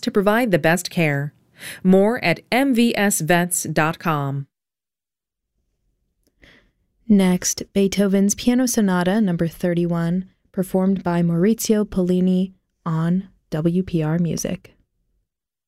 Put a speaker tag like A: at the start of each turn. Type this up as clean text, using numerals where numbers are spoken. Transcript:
A: to provide the best care. More at mvsvets.com.
B: Next, Beethoven's Piano Sonata No. 31, performed by Maurizio Pollini on WPR Music.